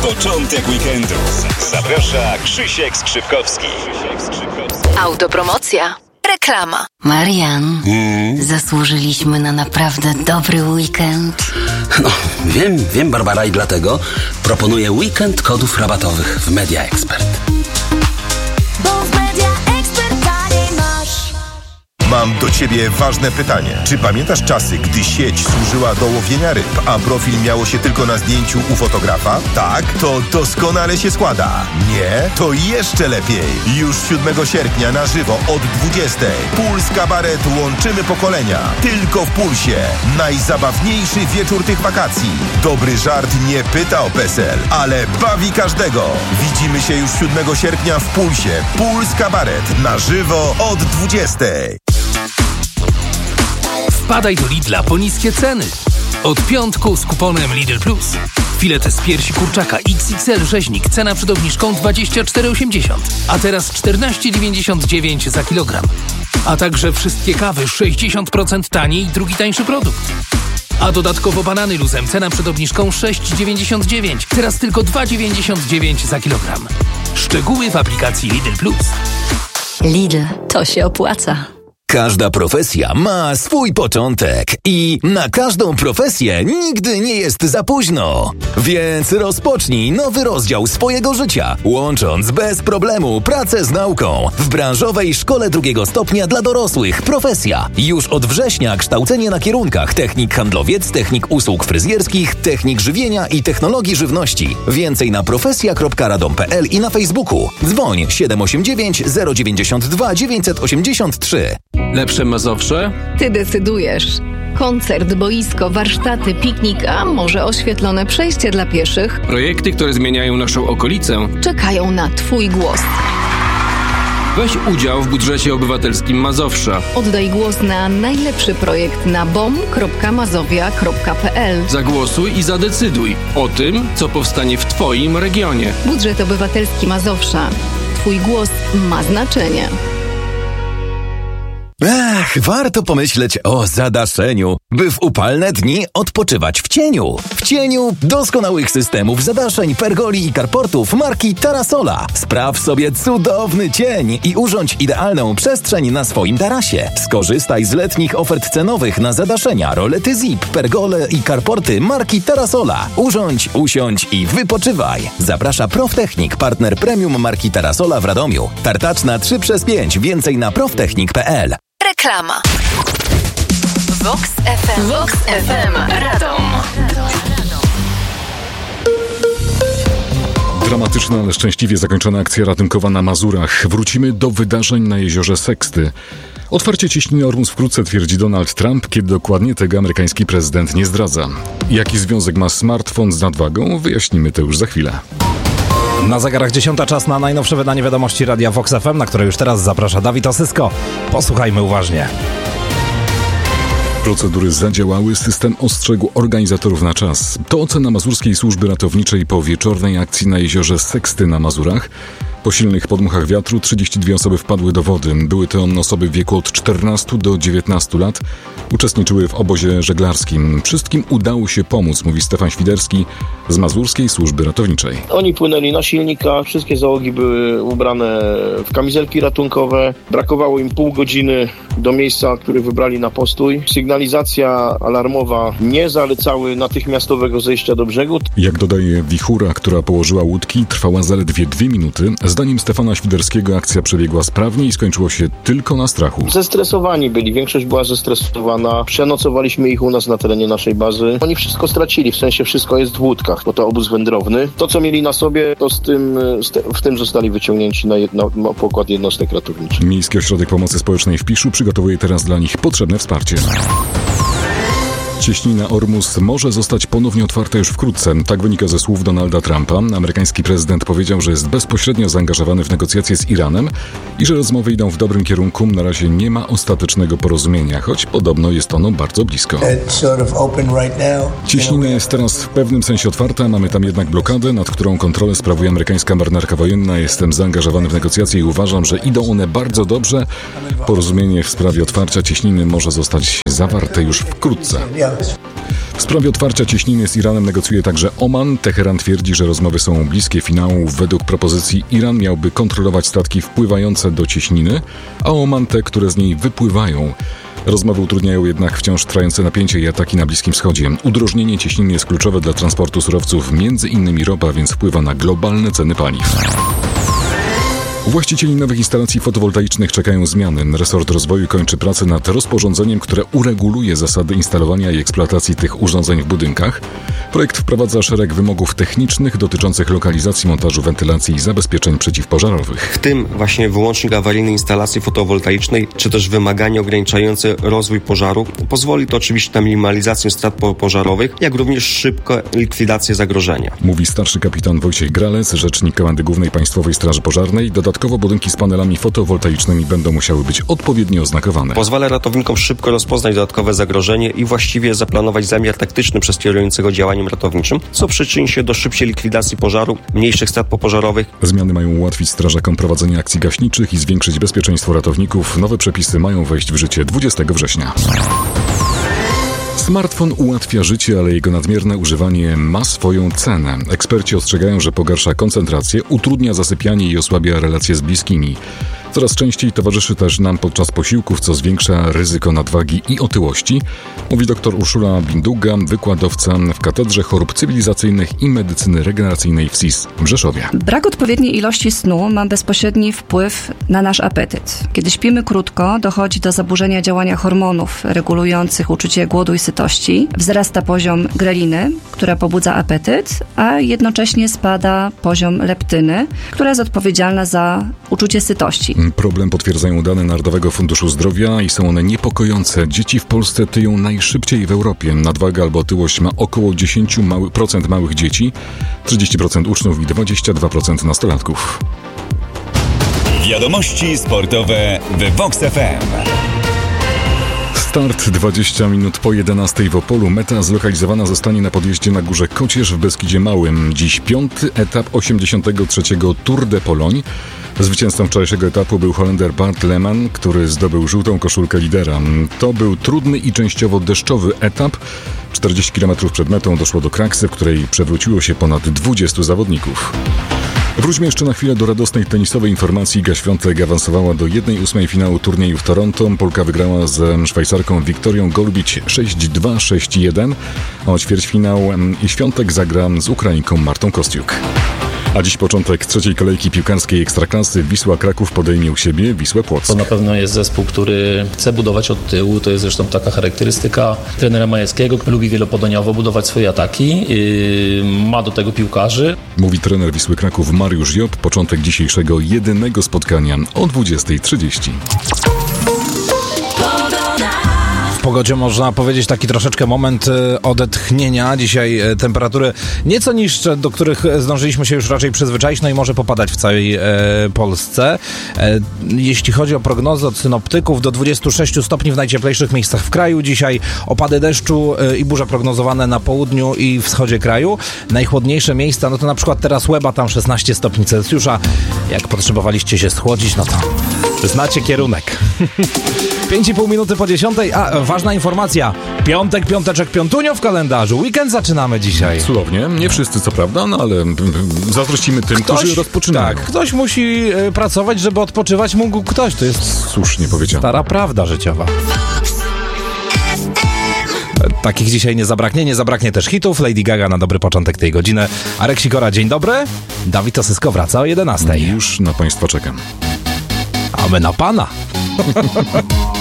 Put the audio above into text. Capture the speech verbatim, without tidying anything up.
Początek weekendu. Zaprasza Krzysiek Skrzypkowski. Autopromocja. Reklama. Marian, Hmm? zasłużyliśmy na naprawdę dobry weekend. No, wiem, wiem, Barbara, i dlatego proponuję weekend kodów rabatowych w Media Expert. Bo w Media Expert taniej masz. Mam do Ciebie ważne pytanie. Czy pamiętasz czasy, gdy sieć służyła do łowienia ryb, a profil miało się tylko na zdjęciu u fotografa? Tak, to doskonale się składa. Nie? To jeszcze lepiej. Już siódmego sierpnia na żywo od dwudziestej. Puls Kabaret Łączymy Pokolenia. Tylko w Pulsie. Najzabawniejszy wieczór tych wakacji. Dobry żart nie pyta o PESEL, ale bawi każdego. Widzimy się już siódmego sierpnia w Pulsie. Puls Kabaret na żywo od dwudziestej. Wpadaj do Lidla po niskie ceny. Od piątku z kuponem Lidl Plus. Filety z piersi kurczaka X X L rzeźnik, cena przed obniżką dwadzieścia cztery osiemdziesiąt, a teraz czternaście dziewięćdziesiąt dziewięć za kilogram. A także wszystkie kawy sześćdziesiąt procent taniej i drugi tańszy produkt. A dodatkowo banany luzem, cena przed obniżką sześć dziewięćdziesiąt dziewięć, teraz tylko dwa dziewięćdziesiąt dziewięć za kilogram. Szczegóły w aplikacji Lidl Plus. Lidl, to się opłaca. Każda profesja ma swój początek i na każdą profesję nigdy nie jest za późno. Więc rozpocznij nowy rozdział swojego życia, łącząc bez problemu pracę z nauką w branżowej szkole drugiego stopnia dla dorosłych Profesja. Już od września kształcenie na kierunkach technik handlowiec, technik usług fryzjerskich, technik żywienia i technologii żywności. Więcej na profesja kropka radom kropka p l i na Facebooku. Dzwoń siedem osiem dziewięć zero dziewięćdziesiąt dwa dziewięćset osiemdziesiąt trzy. Lepsze Mazowsze? Ty decydujesz. Koncert, boisko, warsztaty, piknik, a może oświetlone przejście dla pieszych? Projekty, które zmieniają naszą okolicę, czekają na Twój głos. Weź udział w budżecie obywatelskim Mazowsza. Oddaj głos na najlepszy projekt na bom kropka mazowia kropka p l. Zagłosuj i zadecyduj o tym, co powstanie w Twoim regionie. Budżet obywatelski Mazowsza. Twój głos ma znaczenie. Ach, warto pomyśleć o zadaszeniu, by w upalne dni odpoczywać w cieniu. W cieniu doskonałych systemów zadaszeń, pergoli i karportów marki Tarasola. Spraw sobie cudowny cień i urządź idealną przestrzeń na swoim tarasie. Skorzystaj z letnich ofert cenowych na zadaszenia, rolety zip, pergole i karporty marki Tarasola. Urządź, usiądź i wypoczywaj. Zaprasza Proftechnik, partner premium marki Tarasola w Radomiu. Tartacz na trzy przez pięć, więcej na proftechnik kropka p l. Reklama. Vox F M. Vox F M. Radom. Dramatyczna, ale szczęśliwie zakończona akcja ratunkowa na Mazurach. Wrócimy do wydarzeń na jeziorze Seksty. Otwarcie cieśniny Ormus wkrótce, twierdzi Donald Trump, kiedy dokładnie tego amerykański prezydent nie zdradza. Jaki związek ma smartfon z nadwagą? Wyjaśnimy to już za chwilę. Na zegarach dziesiąta, czas na najnowsze wydanie wiadomości Radia Vox F M, na które już teraz zaprasza Dawid Osysko. Posłuchajmy uważnie. Procedury zadziałały, system ostrzegł organizatorów na czas. To ocena Mazurskiej Służby Ratowniczej po wieczornej akcji na jeziorze Seksty na Mazurach. Po silnych podmuchach wiatru trzydzieści dwie osoby wpadły do wody. Były to osoby w wieku od czternastu do dziewiętnastu lat. Uczestniczyły w obozie żeglarskim. Wszystkim udało się pomóc, mówi Stefan Świderski z Mazurskiej Służby Ratowniczej. Oni płynęli na silnikach, wszystkie załogi były ubrane w kamizelki ratunkowe. Brakowało im pół godziny do miejsca, które wybrali na postój. Sygnalizacja alarmowa nie zalecały natychmiastowego zejścia do brzegu. Jak dodaje wichura, która położyła łódki, trwała zaledwie dwie minuty. Zdaniem Stefana Świderskiego akcja przebiegła sprawnie i skończyło się tylko na strachu. Zestresowani byli, większość była zestresowana. Przenocowaliśmy ich u nas na terenie naszej bazy. Oni wszystko stracili, w sensie wszystko jest w łódkach, bo to obóz wędrowny. To, co mieli na sobie, to z tym, z te, w tym zostali wyciągnięci na, jedno, na pokład jednostek ratowniczych. Miejski Ośrodek Pomocy Społecznej w Piszu przygotowuje teraz dla nich potrzebne wsparcie. Cieśnina Ormus może zostać ponownie otwarta już wkrótce. Tak wynika ze słów Donalda Trumpa. Amerykański prezydent powiedział, że jest bezpośrednio zaangażowany w negocjacje z Iranem i że rozmowy idą w dobrym kierunku. Na razie nie ma ostatecznego porozumienia, choć podobno jest ono bardzo blisko. Cieśnina jest teraz w pewnym sensie otwarta, mamy tam jednak blokadę, nad którą kontrolę sprawuje amerykańska marynarka wojenna. Jestem zaangażowany w negocjacje i uważam, że idą one bardzo dobrze. Porozumienie w sprawie otwarcia cieśniny może zostać zawarte już wkrótce. W sprawie otwarcia cieśniny z Iranem negocjuje także Oman. Teheran twierdzi, że rozmowy są bliskie finału. Według propozycji Iran miałby kontrolować statki wpływające do cieśniny, a Oman te, które z niej wypływają. Rozmowy utrudniają jednak wciąż trwające napięcie i ataki na Bliskim Wschodzie. Udrożnienie cieśniny jest kluczowe dla transportu surowców, między innymi ropa, więc wpływa na globalne ceny paliw. Właścicieli nowych instalacji fotowoltaicznych czekają zmiany. Resort Rozwoju kończy pracę nad rozporządzeniem, które ureguluje zasady instalowania i eksploatacji tych urządzeń w budynkach. Projekt wprowadza szereg wymogów technicznych dotyczących lokalizacji, montażu, wentylacji i zabezpieczeń przeciwpożarowych. W tym właśnie wyłącznik awaryjny instalacji fotowoltaicznej, czy też wymagania ograniczające rozwój pożaru. Pozwoli to oczywiście na minimalizację strat pożarowych, jak również szybką likwidację zagrożenia. Mówi starszy kapitan Wojciech Gralec, rzecznik Komendy Głównej Państwowej Straży Pożarnej. Dodatkowo budynki z panelami fotowoltaicznymi będą musiały być odpowiednio oznakowane. Pozwala ratownikom szybko rozpoznać dodatkowe zagrożenie i właściwie zaplanować zamiar taktyczny przez kierującego działaniem ratowniczym, co przyczyni się do szybciej likwidacji pożaru, mniejszych strat popożarowych. Zmiany mają ułatwić strażakom prowadzenie akcji gaśniczych i zwiększyć bezpieczeństwo ratowników. Nowe przepisy mają wejść w życie dwudziestego września. Smartfon ułatwia życie, ale jego nadmierne używanie ma swoją cenę. Eksperci ostrzegają, że pogarsza koncentrację, utrudnia zasypianie i osłabia relacje z bliskimi. Coraz częściej towarzyszy też nam podczas posiłków, co zwiększa ryzyko nadwagi i otyłości, mówi dr Urszula Binduga, wykładowca w Katedrze Chorób Cywilizacyjnych i Medycyny Regeneracyjnej w S I S w Rzeszowie. Brak odpowiedniej ilości snu ma bezpośredni wpływ na nasz apetyt. Kiedy śpimy krótko, dochodzi do zaburzenia działania hormonów regulujących uczucie głodu i sytości. Wzrasta poziom greliny, która pobudza apetyt, a jednocześnie spada poziom leptyny, która jest odpowiedzialna za uczucie sytości. Problem potwierdzają dane Narodowego Funduszu Zdrowia i są one niepokojące. Dzieci w Polsce tyją najszybciej w Europie. Nadwaga albo otyłość ma około dziesięć procent małych dzieci, trzydzieści procent uczniów i dwadzieścia dwa procent nastolatków. Wiadomości sportowe w Vox F M. Start dwadzieścia minut po jedenastej w Opolu. Meta zlokalizowana zostanie na podjeździe na Górze Kocierz w Beskidzie Małym. Dziś piąty etap osiemdziesiątego trzeciego Tour de Pologne. Zwycięzcą wczorajszego etapu był Holender Bart Lehmann, który zdobył żółtą koszulkę lidera. To był trudny i częściowo deszczowy etap. czterdzieści kilometrów przed metą doszło do kraksy, w której przewróciło się ponad dwudziestu zawodników. Wróćmy jeszcze na chwilę do radosnej tenisowej informacji. Iga Świątek awansowała do jednej ósmej finału turnieju w Toronto. Polka wygrała ze Szwajcarką Wiktorią Golubić sześć dwa sześć jeden. O ćwierćfinał i Świątek zagra z Ukrainką Martą Kostiuk. A dziś początek trzeciej kolejki piłkarskiej Ekstraklasy. Wisła Kraków podejmie u siebie Wisłę Płock. To na pewno jest zespół, który chce budować od tyłu. To jest zresztą taka charakterystyka trenera Majewskiego. Lubi wielopodaniowo budować swoje ataki. Yy, ma do tego piłkarzy. Mówi trener Wisły Kraków Mariusz Job. Początek dzisiejszego jedynego spotkania o dwudziestej trzydzieści. W pogodzie można powiedzieć taki troszeczkę moment odetchnienia. Dzisiaj temperatury nieco niższe, do których zdążyliśmy się już raczej przyzwyczaić, no i może popadać w całej e, Polsce. E, jeśli chodzi o prognozę od synoptyków, do dwudziestu sześciu stopni w najcieplejszych miejscach w kraju. Dzisiaj opady deszczu e, i burze prognozowane na południu i wschodzie kraju. Najchłodniejsze miejsca, no to na przykład teraz Łeba, tam szesnaście stopni Celsjusza. Jak potrzebowaliście się schłodzić, no to znacie kierunek. pięć i pół minuty po dziesiątej, a ważna informacja. Piątek, piąteczek, piątunio w kalendarzu. Weekend zaczynamy dzisiaj. Cudownie. Nie wszyscy, co prawda, no ale zazdrościmy tym, ktoś, którzy rozpoczynają. Tak, ktoś musi y, pracować, żeby odpoczywać mógł ktoś. To jest słusznie powiedziane. Stara prawda życiowa. Takich dzisiaj nie zabraknie. Nie zabraknie też hitów. Lady Gaga na dobry początek tej godziny. Arek Sikora, dzień dobry. Dawid Osysko wraca o jedenastej. Już na Państwa czekam. A my na Pana.